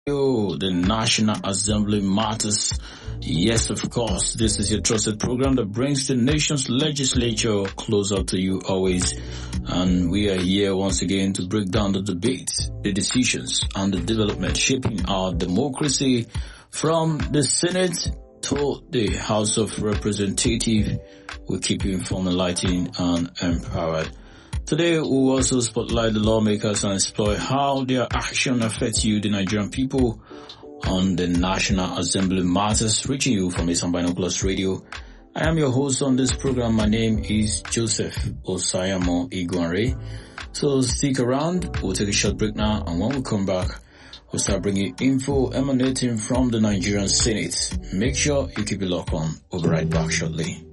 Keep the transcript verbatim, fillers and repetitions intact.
Oh, the National Assembly matters. Yes, of course. This is your trusted program that brings the nation's legislature closer to you always. And we are here once again to break down the debates, the decisions, and the development shaping our democracy from the Senate to the House of Representatives. We keep you informed, enlightened, and empowered. Today, we will also spotlight the lawmakers and explore how their action affects you, the Nigerian people, on the National Assembly matters, reaching you from Isan Binoculars Radio. I am your host on this program. My name is Joseph Osayamo Iguanre. So stick around. We'll take a short break now, and when we come back, we'll start bringing info emanating from the Nigerian Senate. Make sure you keep it locked on. We'll be right back shortly.